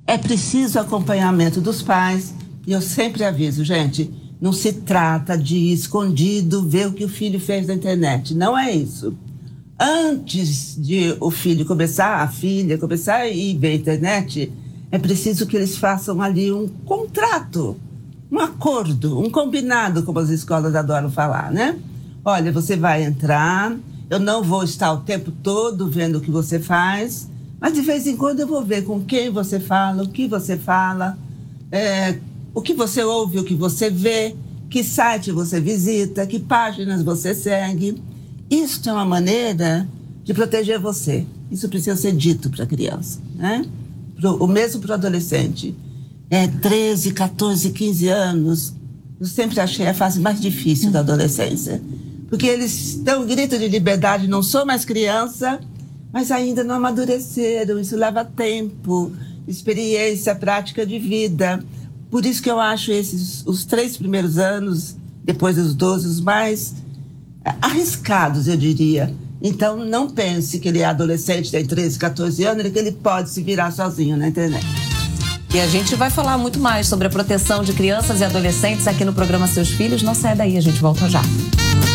É preciso acompanhamento dos pais. E eu sempre aviso, gente, não se trata de ir escondido ver o que o filho fez na internet. Não é isso. Antes de o filho começar, a filha começar a ir ver a internet, é preciso que eles façam ali um contrato, um acordo, um combinado, como as escolas adoram falar, né? Olha, você vai entrar, eu não vou estar o tempo todo vendo o que você faz, mas de vez em quando eu vou ver com quem você fala, o que você fala, o que você ouve, o que você vê, que site você visita, que páginas você segue. Isso é uma maneira de proteger você. Isso precisa ser dito para a criança, né? O mesmo para o adolescente. 13, 14, 15 anos, eu sempre achei a fase mais difícil da adolescência. Porque eles dão um grito de liberdade, não sou mais criança, mas ainda não amadureceram. Isso leva tempo, experiência, prática de vida. Por isso que eu acho os 3 primeiros anos, depois dos 12, os mais arriscados, eu diria. Então, não pense que ele é adolescente, tem 13, 14 anos, que ele pode se virar sozinho na internet. E a gente vai falar muito mais sobre a proteção de crianças e adolescentes aqui no programa Seus Filhos. Não sai daí, a gente volta já.